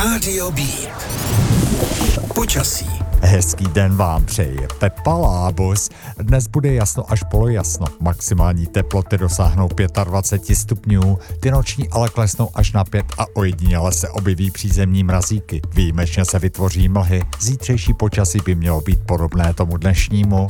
Rádio Beat. Počasí. Hezký den vám přeje Pepa Lábus. Dnes bude jasno až polojasno. Maximální teploty dosáhnou 25 stupňů, ty noční ale klesnou až na 5 a ojediněle se objeví přízemní mrazíky. Výjimečně se vytvoří mlhy. Zítřejší počasí by mělo být podobné tomu dnešnímu.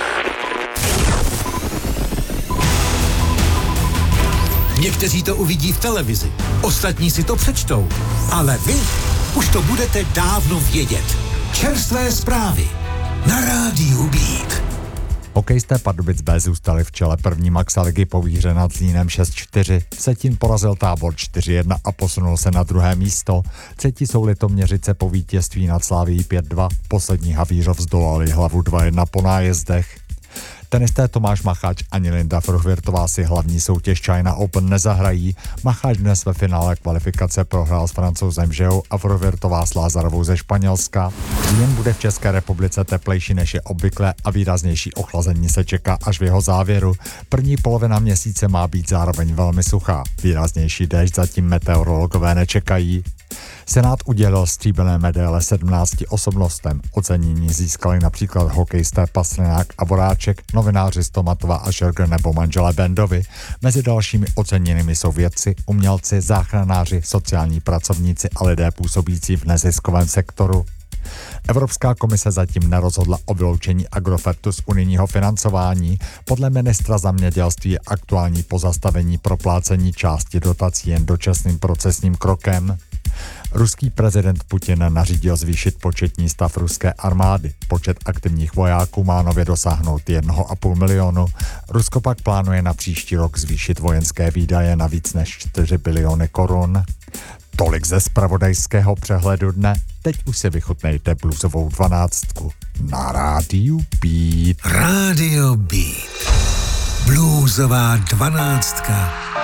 Někteří to uvidí v televizi, ostatní si to přečtou, ale vy už to budete dávno vědět. Čerstvé zprávy na Rádiu Beat. Hokejisté Pardubic B zůstali v čele první maxaligy po výhře nad Zlínem 6-4. Vsetín porazil Tábor 4-1 a posunul se na druhé místo. Třetí jsou Litoměřice po vítězství nad Slavií 5-2. Poslední Havířov zdolali Hlavu 2-1 po nájezdech. Tenisté Tomáš Macháč ani Linda Fruhvirtová si hlavní soutěž China Open nezahrají. Macháč dnes ve finále kvalifikace prohrál s Francouzem Žeou a Fruhvirtová s Lázarovou ze Španělska. Jen bude v České republice teplejší než je obvykle a výraznější ochlazení se čeká až v jeho závěru. První polovina měsíce má být zároveň velmi suchá. Výraznější déšť zatím meteorologové nečekají. Senát udělil stříbrné medaile 17 osobnostem. Ocenění získali například hokejisté Pastrňák a Voráček, novináři Stomatova a Šerger nebo manželé Bendovi. Mezi dalšími oceněnými jsou vědci, umělci, záchranáři, sociální pracovníci a lidé působící v neziskovém sektoru. Evropská komise zatím nerozhodla o vyloučení Agrofertu z unijního financování. Podle ministra zemědělství je aktuální pozastavení proplácení části dotací jen dočasným procesním krokem. Ruský prezident Putin nařídil zvýšit početní stav ruské armády. Počet aktivních vojáků má nově dosáhnout 1,5 milionu. Rusko pak plánuje na příští rok zvýšit vojenské výdaje na víc než 4 biliony korun. Tolik ze zpravodajského přehledu dne. Teď už si vychutnejte bluesovou 12 na Rádiu Beat. Rádio Beat. Bluesová 12.